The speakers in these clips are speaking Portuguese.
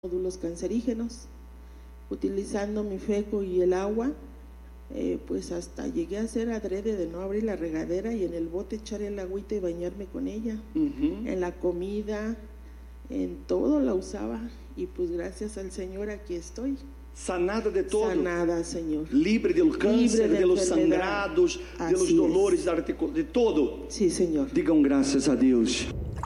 nódulos cancerígenos. Utilizando mi feco y el agua, pues hasta llegué a hacer adrede de no abrir la regadera y en el bote echar el agüita y bañarme con ella. En la comida, en todo la usaba, y pues gracias al Señor aquí estoy. Sanada de todo. Sanada, Señor. Libre del cáncer, Libre de los enfermedad. sangrados, de los Así dolores, es. de todo. Sí, Señor. Digam graças a Deus.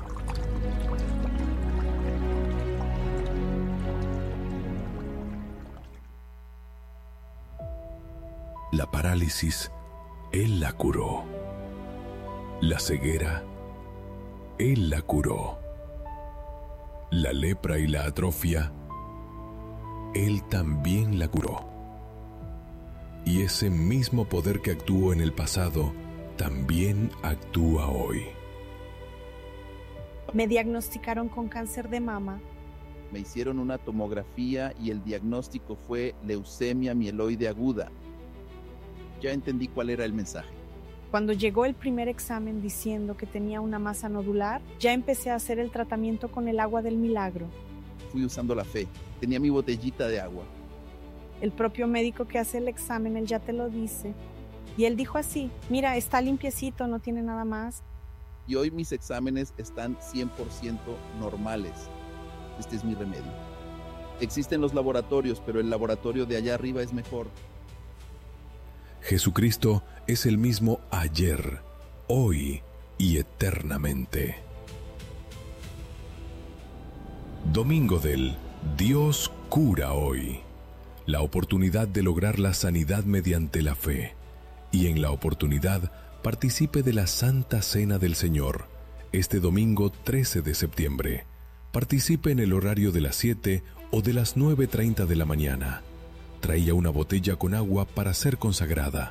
La parálisis, Él la curó. La ceguera, Él la curó. La lepra y la atrofia, Él también la curó. Y ese mismo poder que actuó en el pasado, también actúa hoy. Me diagnosticaron con cáncer de mama. Me hicieron una tomografía y el diagnóstico fue leucemia mieloide aguda. Ya entendí cuál era el mensaje. Cuando llegó el primer examen diciendo que tenía una masa nodular, ya empecé a hacer el tratamiento con el agua del milagro. Fui usando la fe. Tenía mi botellita de agua. El propio médico que hace el examen, él ya te lo dice. Y él dijo así: mira, está limpiecito, no tiene nada más. Y hoy mis exámenes están 100% normales. Este es mi remedio. Existen los laboratorios, pero el laboratorio de allá arriba es mejor. Jesucristo es el mismo ayer, hoy y eternamente. Domingo del Dios cura hoy. La oportunidad de lograr la sanidad mediante la fe. Y en la oportunidad participe de la Santa Cena del Señor, este domingo 13 de septiembre. Participe en el horario de las 7 o de las 9:30 de la mañana. Traía una botella con agua para ser consagrada.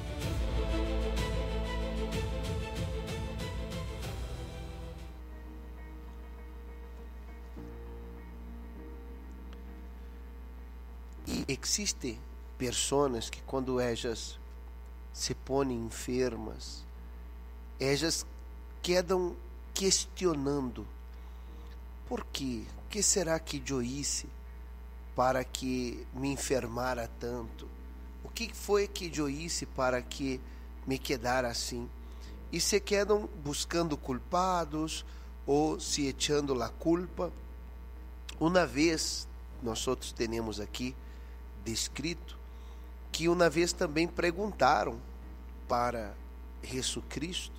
E existe pessoas que quando elas se põem enfermas, elas quedam questionando: por quê? O que será que eu hice para que me enfermara tanto? O que foi que eu hice para que me quedara assim? E se quedam buscando culpados ou se echando a culpa. Uma vez, nós outros temos aqui descrito que uma vez também perguntaram para Jesucristo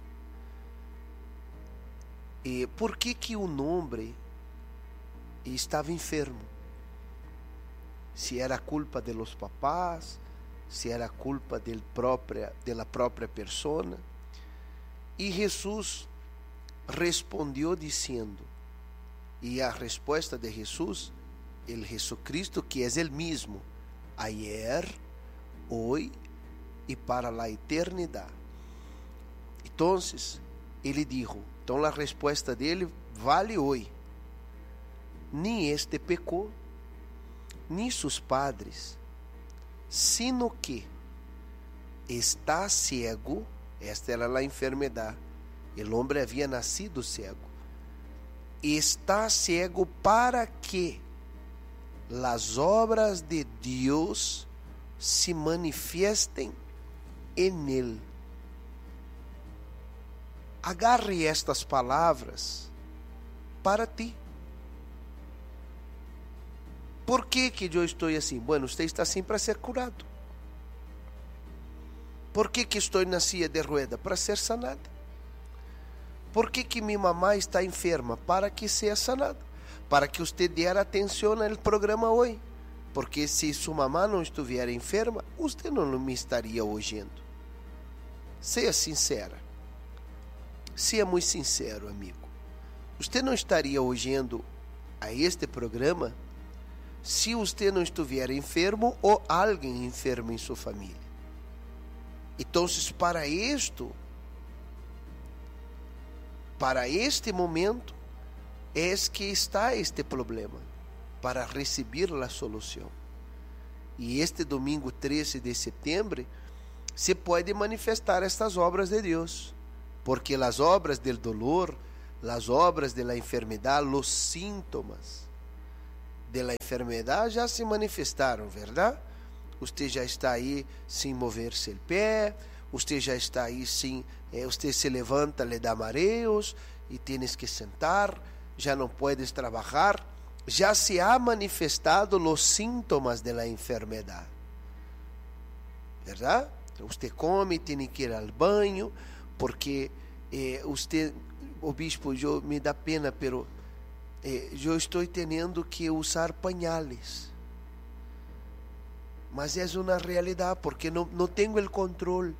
por que o homem estava enfermo. Se era culpa de los papás, se era culpa de la própria persona. E Jesus respondeu dizendo, e a resposta de Jesus, el Jesucristo que é el mismo, ayer, hoy e para a eternidade. Então, ele dijo, então a resposta dele vale hoje. Nem este pecou, nem seus padres, sino que está cego. Esta era a enfermidade. O homem havia nascido cego. Está cego para que as obras de Deus se manifestem em ele. Agarre estas palavras para ti. Por que eu estou assim? Bueno, você está assim para ser curado. Por que estou na silla de rueda? Para ser sanada. Por que minha mamá está enferma? Para que seja sanada. Para que você dê atenção ao programa hoje. Porque se sua mamá não estiver enferma, você não me estaria ouvindo. Seja sincera. Seja muito sincero, amigo. Você não estaria ouvindo a este programa se você não estiver enfermo ou alguém enfermo em sua família. Então, para este momento, é que está este problema, para receber a solução. E este domingo 13 de setembro, se pode manifestar estas obras de Deus, porque as obras do dolor, as obras da enfermidade, os síntomas da enfermidade já se manifestaram, verdade? Você já está aí sem mover-se o pé, você já está aí sem, você se levanta, lhe dá mareos e tienes que sentar, já não puedes trabalhar, já se ha manifestado os sintomas da enfermidade, verdade? Você come, tem que ir ao banho, porque o bispo, me dá pena, pero eu estou tendo que usar pañales. Mas é uma realidade, porque não tenho o controle.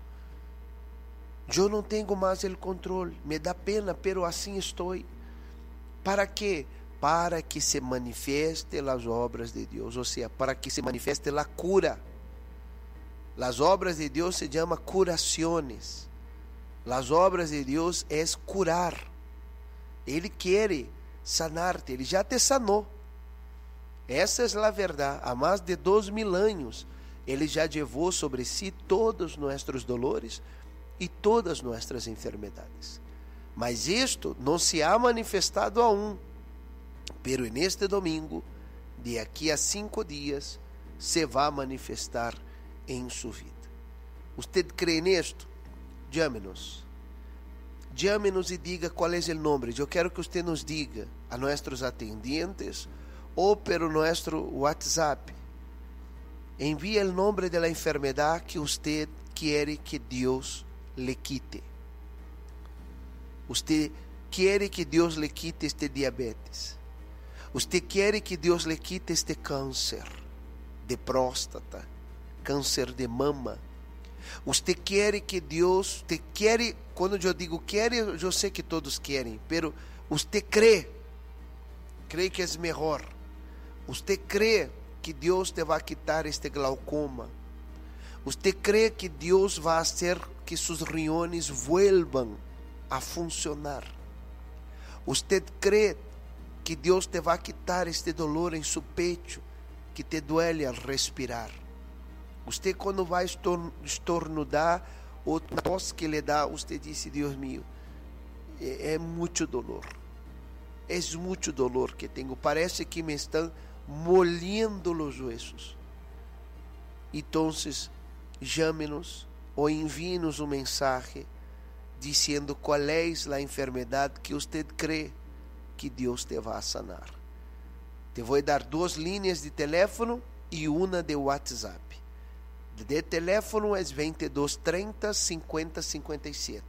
Eu não tenho mais o controle. Me dá pena, pero assim estou. ¿Para quê? Para que se manifeste as obras de Deus, ou seja, para que se manifeste a cura. As obras de Deus se chamam curações. As obras de Deus é curar. Ele quer sanar-te, Ele já te sanou. Essa é a verdade. Há mais de 2000 anos, Ele já levou sobre si todos os nossos dolores e todas as nossas enfermidades. Mas isto não se ha manifestado aún. Pero neste domingo, de aqui a 5 dias, se vai manifestar em sua vida. Você crê nisto? Chame-nos. Chame-nos e diga qual é o nome. Eu quero que você nos diga a nossos atendentes ou pelo nosso WhatsApp. Envie o nome da enfermidade que você quer que Deus le quite. Você quer que Deus le quite este diabetes. Você quer que Deus le quite este câncer de próstata, câncer de mama. Você quer que Deus te quer, quando eu digo quer, eu sei que todos querem, pero você crê que é melhor. Você crê que Deus te vai quitar este glaucoma. Você crê que Deus vai fazer que seus riñones vuelvan a funcionar. Você crê que Deus te vai quitar este dolor em seu peito que te duele ao respirar. Você, quando vai estornudar ou tos que lhe dá, você diz: Deus meu, é muito dolor. É muito dolor que tenho. Parece que me estão molhando os huesos. Então, chame-nos ou envie-nos mensagem dizendo qual é a enfermidade que você crê que Deus te vai sanar. Te vou dar 2 linhas de teléfono e uma de WhatsApp. De teléfono é 2230 50 57.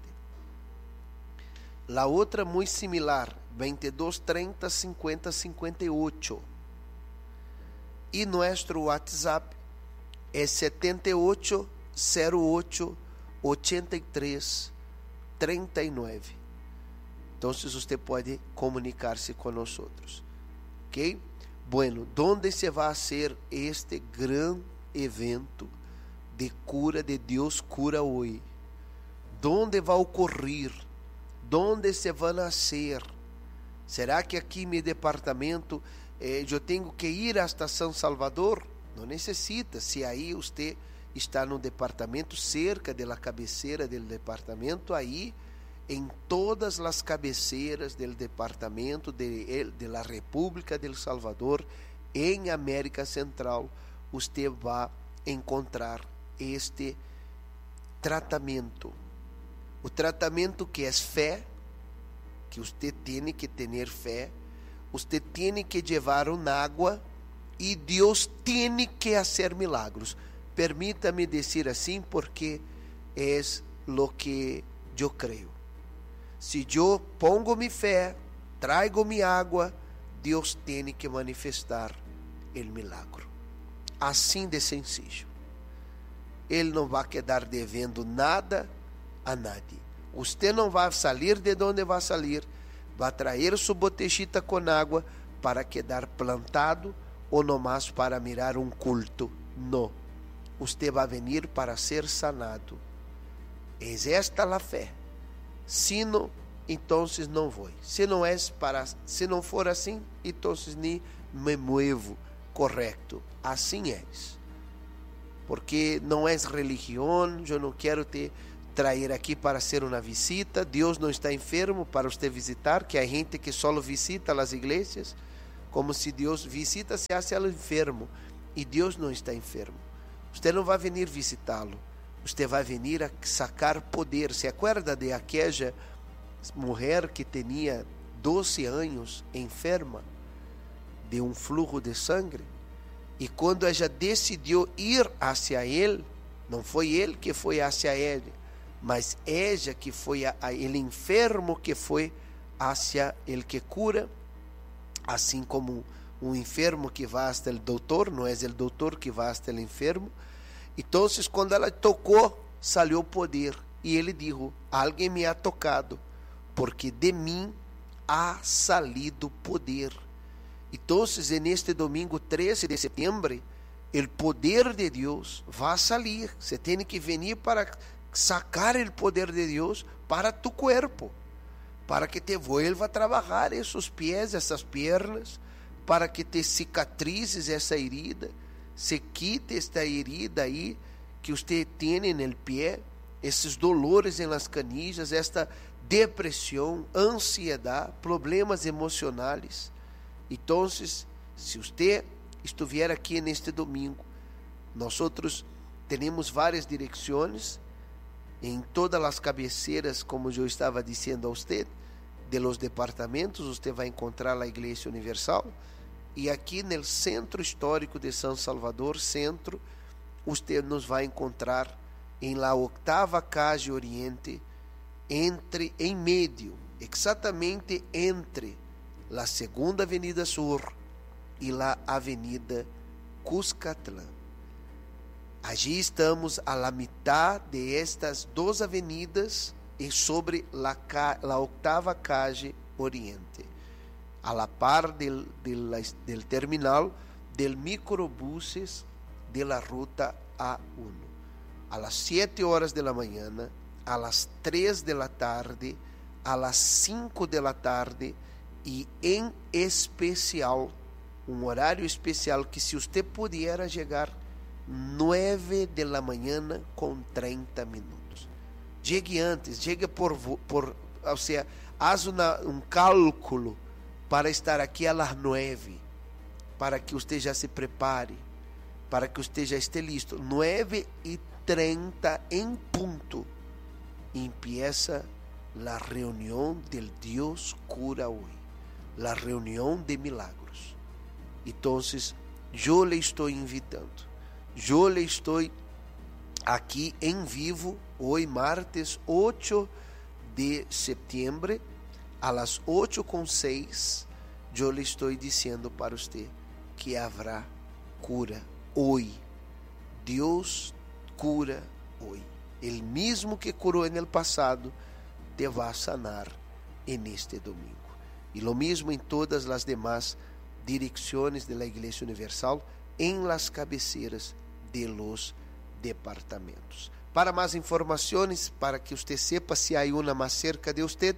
La outra muito similar, 2230 50 58. E nosso WhatsApp é 7808 83 39. Então, você pode comunicar-se com nós outros. Ok? Bueno, onde se vai fazer este grande evento de cura de Deus cura hoje? Onde vai ocorrer? Onde se vai nascer? Será que aqui no meu departamento eu tenho que ir hasta São Salvador? Não necessita. Se aí você está no departamento, cerca da cabeceira do departamento, aí em todas as cabeceiras do departamento de la República del Salvador, em América Central, você vai encontrar este tratamento. O tratamento que é fé, que você tem que ter fé, você tem que levar água e Deus tem que fazer milagros. Permita-me dizer assim, porque é o que eu creio. Se eu pongo minha fé, trago minha água, Deus tem que manifestar o milagre. Assim de sencillo. Ele não vai quedar devendo nada a nadie. Você não vai sair de onde vai sair, vai trazer sua botejita com água para quedar plantado ou nomás para mirar um culto. Não. Você vai vir para ser sanado. É esta a fé. Se não, então não vou. Se não for assim, então nem me muevo. Correto. Assim é. Porque não é religião. Eu não quero te trazer aqui para ser uma visita. Deus não está enfermo para você visitar, que há gente que só visita as igrejas. como se Deus visita-se hacia o enfermo, e Deus não está enfermo. Você não vai vir visitá-lo, você vai vir a sacar poder. Se acorda de aquela mulher que tinha 12 anos enferma de um fluxo de sangue? E quando ela decidiu ir hacia ele, não foi ele que foi hacia ele, mas ela que foi ele enfermo que foi hacia ele que cura, assim como um enfermo que vai até o doutor, não é o doutor que vai até o enfermo. Então, quando ela tocou, saiu o poder, e ele disse: alguém me ha tocado, porque de mim ha salido poder. Então, neste domingo 13 de setembro, o poder de Deus vai sair. Você tem que vir para sacar o poder de Deus para tu corpo, para que te vuelva a trabalhar esses pés, essas pernas, para que te cicatrizes essa herida, se quite esta herida aí que você tem no pé, esses dolores nas canilhas, esta depressão, ansiedade, problemas emocionais. Então, se você estiver aqui neste domingo, nós temos várias direções em todas as cabeceiras, como eu estava dizendo a você, de los departamentos. Você vai encontrar a Igreja Universal, e aqui no Centro Histórico de São Salvador, centro, você nos vai encontrar em la 8ª calle Oriente, em meio, exatamente entre la 2ª Avenida Sur e la Avenida Cuscatlán. Allí estamos a la mitad de estas duas avenidas e sobre la 8ª calle Oriente, a la par del terminal del microbuses de la ruta A1. A las 7 horas de la mañana, a las 3 de la tarde, a las 5 de la tarde, e em especial, um horário especial que, se você pudiera chegar 9 de la mañana com 30 minutos. Chegue antes, chegue ou seja, haz um cálculo para estar aqui a las 9, para que você já se prepare, para que você já esteja listo. 9:30 em ponto, empieza a reunião del Dios cura hoy, a reunião de milagros. Então, eu le estou invitando, eu le estou aqui em vivo, hoje martes 8 de setembro, a las 8:06, eu le estou dizendo para você que haverá cura hoje. Deus cura hoje. El mismo que curou en el passado te vai sanar en este domingo. E lo mismo em todas as demás direcciones de la Iglesia Universal, en las cabeceras de los departamentos. Para más informaciones, para que usted sepa si hay una más cerca de usted,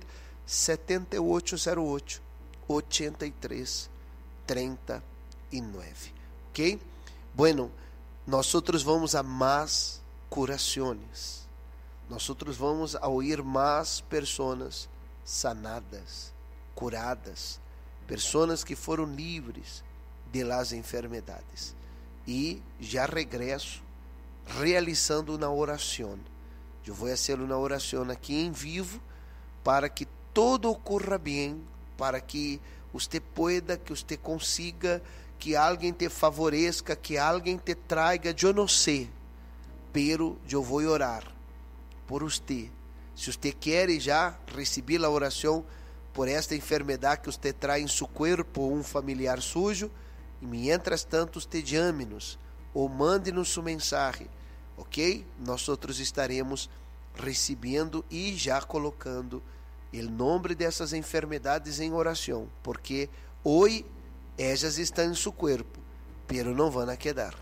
7808-8339. ¿Ok? Bueno, nosotros vamos a más curaciones. Nosotros vamos a oír más personas sanadas, curadas, pessoas que foram livres de las enfermedades. E já regresso realizando uma oração. Eu vou fazer uma oração aqui em vivo para que todo ocorra bem, para que você pueda, que você consiga, que alguém te favoreça, que alguém te traga, eu não sei, pero eu vou orar por você. Se você quer já receber a oração por esta enfermidade que você traz em seu corpo ou um familiar sujo, e mientras tanto você chame-nos ou mande-nos sua mensagem, ok? Nós estaremos recebendo e já colocando o nome dessas enfermidades em oração, porque hoje elas estão em seu corpo, pero não vão a quedar.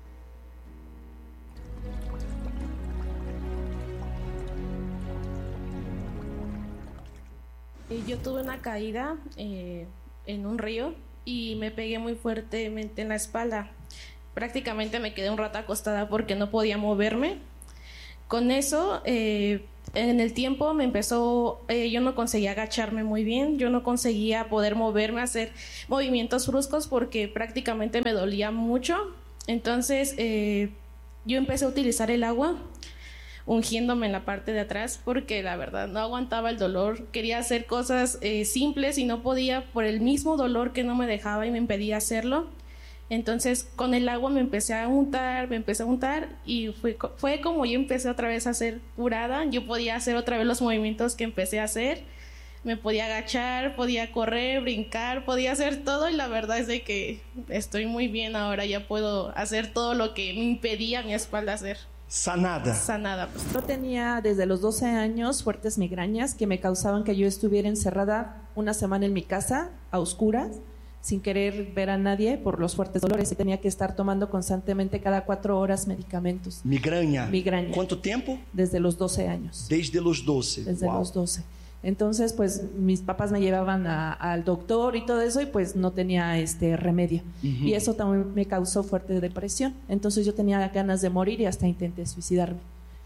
Yo tuve una caída en un río y me pegué muy fuertemente en la espalda. Prácticamente me quedé un rato acostada porque no podía moverme. Con eso En el tiempo me empezó, yo no conseguía agacharme muy bien, yo no conseguía poder moverme, hacer movimientos bruscos porque prácticamente me dolía mucho. Entonces yo empecé a utilizar el agua ungiéndome en la parte de atrás porque la verdad no aguantaba el dolor. Quería hacer cosas simples y no podía por el mismo dolor que no me dejaba y me impedía hacerlo. Entonces con el agua me empecé a untar y fue como yo empecé otra vez a ser curada. Yo podía hacer otra vez los movimientos que empecé a hacer. Me podía agachar, podía correr, brincar, podía hacer todo y la verdad es de que estoy muy bien ahora. Ya puedo hacer todo lo que me impedía mi espalda hacer. Sanada. Sanada. Yo tenía desde los 12 años fuertes migrañas que me causaban que yo estuviera encerrada una semana en mi casa a oscuras, sin querer ver a nadie por los fuertes dolores y tenía que estar tomando constantemente cada 4 horas medicamentos. Migraña. Migraña. ¿Cuánto tiempo? Desde los 12 años. Desde los 12. Desde los 12. Entonces, pues mis papás me llevaban al doctor y todo eso y pues no tenía remedio. Y eso también me causó fuerte depresión. Entonces yo tenía ganas de morir y hasta intenté suicidarme.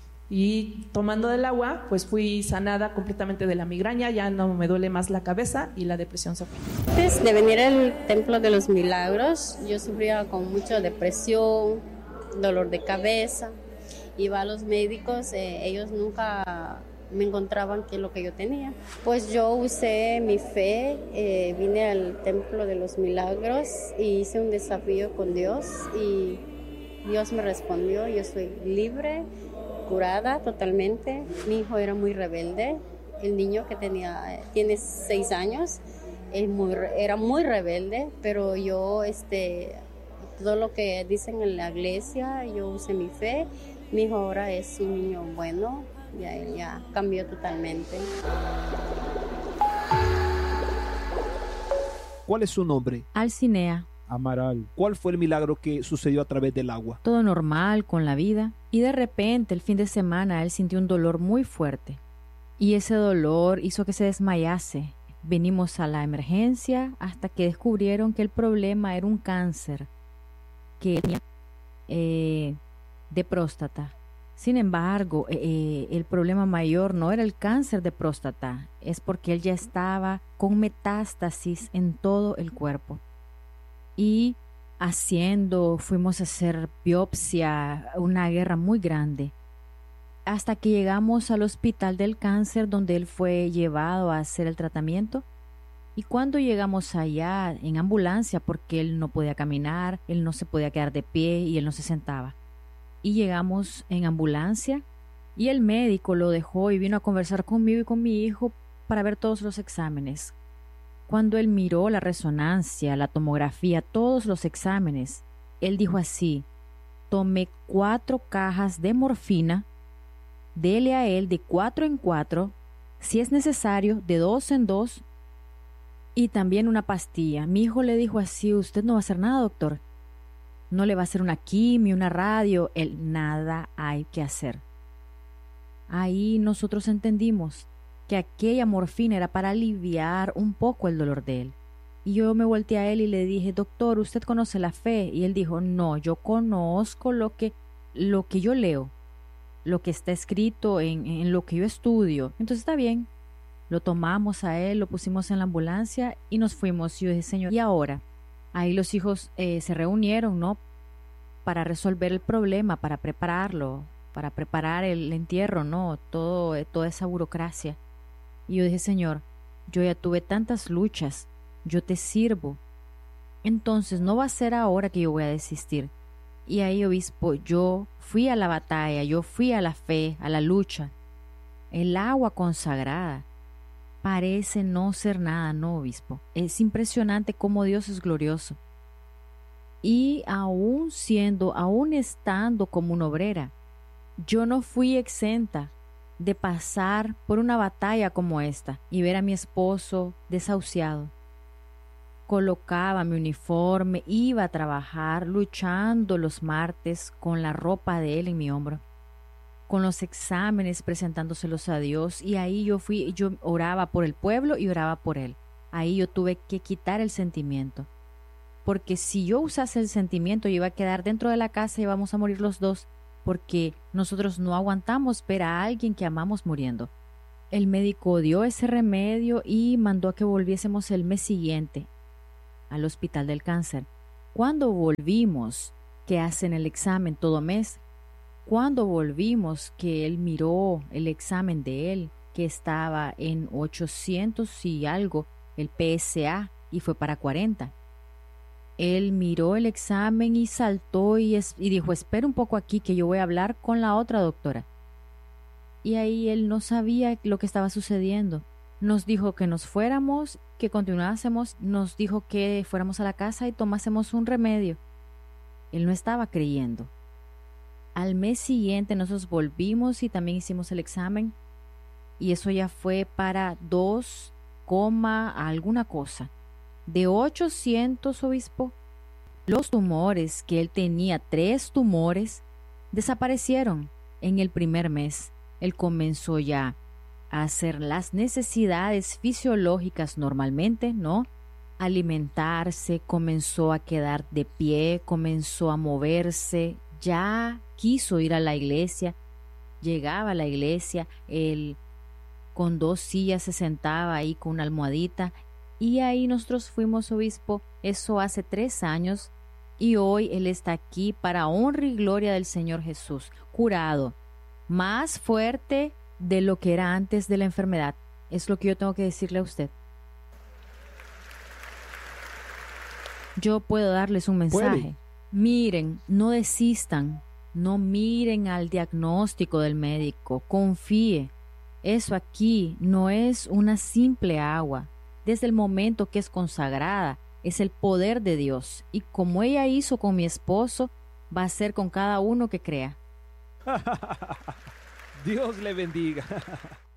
Y tomando del agua, pues fui sanada completamente de la migraña, ya no me duele más la cabeza y la depresión se fue. Antes de venir al Templo de los Milagros, yo sufría con mucha depresión, dolor de cabeza. Iba a los médicos, ellos nunca me encontraban qué es lo que yo tenía. Pues yo usé mi fe, vine al Templo de los Milagros y hice un desafío con Dios y Dios me respondió, yo soy libre, curada totalmente. Mi hijo era muy rebelde, el niño que tiene 6 años, era muy rebelde, pero yo todo lo que dicen en la iglesia, yo usé mi fe. Mi hijo ahora es un niño bueno, ya cambió totalmente. ¿Cuál es su nombre? Alcinea. Amaral. ¿Cuál fue el milagro que sucedió a través del agua? Todo normal con la vida. Y de repente, el fin de semana, él sintió un dolor muy fuerte. Y ese dolor hizo que se desmayase. Venimos a la emergencia hasta que descubrieron que el problema era un cáncer que tenía de próstata. Sin embargo, el problema mayor no era el cáncer de próstata, es porque él ya estaba con metástasis en todo el cuerpo. Y fuimos a hacer biopsia, una guerra muy grande, hasta que llegamos al hospital del cáncer donde él fue llevado a hacer el tratamiento. Y cuando llegamos allá en ambulancia, porque él no podía caminar, él no se podía quedar de pie y él no se sentaba. Y llegamos en ambulancia y el médico lo dejó y vino a conversar conmigo y con mi hijo para ver todos los exámenes. Cuando él miró la resonancia, la tomografía, todos los exámenes, él dijo así: tome 4 cajas de morfina, dele a él de 4 en 4, si es necesario de 2 en 2 y también una pastilla. Mi hijo le dijo así: usted no va a hacer nada, doctor. No le va a hacer una quimio, una radio, nada hay que hacer. Ahí nosotros entendimos que aquella morfina era para aliviar un poco el dolor de él. Y yo me volteé a él y le dije: doctor, ¿usted conoce la fe? Y él dijo: no, yo conozco lo que yo leo, lo que está escrito en lo que yo estudio. Entonces está bien. Lo tomamos a él, lo pusimos en la ambulancia y nos fuimos. Y yo dije: Señor, ¿y ahora? Ahí los hijos se reunieron, ¿no? Para resolver el problema, para prepararlo, para preparar el entierro, ¿no? Toda esa burocracia. Y yo dije: Señor, yo ya tuve tantas luchas, yo te sirvo. Entonces no va a ser ahora que yo voy a desistir. Y ahí, obispo, yo fui a la batalla, yo fui a la fe, a la lucha. El agua consagrada parece no ser nada, ¿no, obispo? Es impresionante cómo Dios es glorioso. Y aún estando como una obrera, yo no fui exenta de pasar por una batalla como esta y ver a mi esposo desahuciado. Colocaba mi uniforme, iba a trabajar luchando los martes con la ropa de él en mi hombro, con los exámenes presentándoselos a Dios, y ahí yo oraba por el pueblo y oraba por él. Ahí yo tuve que quitar el sentimiento, porque si yo usase el sentimiento yo iba a quedar dentro de la casa y íbamos a morir los dos. porque nosotros no aguantamos ver a alguien que amamos muriendo. El médico dio ese remedio y mandó a que volviésemos el mes siguiente al hospital del cáncer. Cuando volvimos, que hacen el examen todo mes, cuando volvimos, que él miró el examen de él, que estaba en 800 y algo, el PSA, y fue para 40. Él miró el examen y saltó y dijo, espera un poco aquí que yo voy a hablar con la otra doctora. Y ahí él no sabía lo que estaba sucediendo. Nos dijo que nos fuéramos, que continuásemos, nos dijo que fuéramos a la casa y tomásemos un remedio. Él no estaba creyendo. Al mes siguiente nosotros volvimos y también hicimos el examen y eso ya fue para 2, alguna cosa. De 800, obispo, los tumores que él tenía, 3 tumores, desaparecieron en el primer mes. Él comenzó ya a hacer las necesidades fisiológicas normalmente, ¿no? Alimentarse, comenzó a quedar de pie, comenzó a moverse, ya quiso ir a la iglesia, llegaba a la iglesia, él con 2 sillas se sentaba ahí con una almohadita y ahí nosotros fuimos, obispo, eso hace 3 años y hoy él está aquí para honra y gloria del Señor Jesús, curado, más fuerte de lo que era antes de la enfermedad. Es lo que yo tengo que decirle a usted. Yo puedo darles un mensaje. Miren, no desistan, no miren al diagnóstico del médico, confíe. Eso aquí no es una simple agua. Desde el momento que es consagrada, es el poder de Dios. Y como ella hizo con mi esposo, va a ser con cada uno que crea. Dios le bendiga.